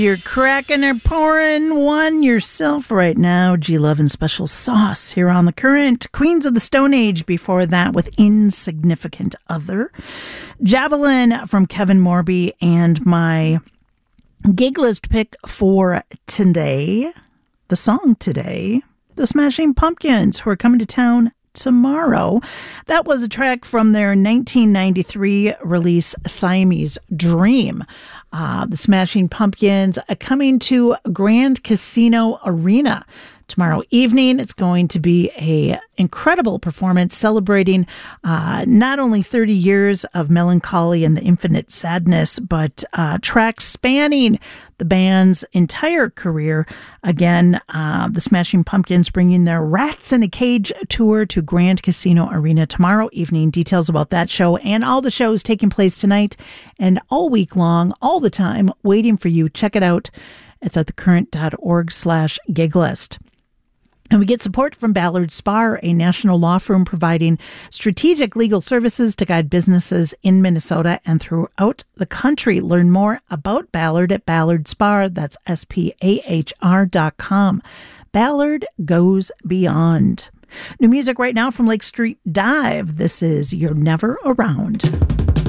You're cracking or pouring one yourself right now. G-Love and Special Sauce here on The Current. Queens of the Stone Age before that with Insignificant Other. Javelin from Kevin Morby, and my gig list pick for today, the song today, the Smashing Pumpkins, who are coming to town tomorrow. That was a track from their 1993 release, Siamese Dream. The Smashing Pumpkins are coming to Grand Casino Arena tomorrow evening. It's going to be an incredible performance celebrating not only 30 years of Melancholy and the Infinite Sadness, but tracks spanning the band's entire career. Again, the Smashing Pumpkins bringing their Rats in a Cage tour to Grand Casino Arena tomorrow evening. Details about that show and all the shows taking place tonight and all week long, all the time, waiting for you. Check it out. It's at thecurrent.org/giglist. And we get support from Ballard Spahr, a national law firm providing strategic legal services to guide businesses in Minnesota and throughout the country. Learn more about Ballard at Ballard Spahr. That's SPAHR.com. Ballard goes beyond. New music right now from Lake Street Dive. This is You're Never Around.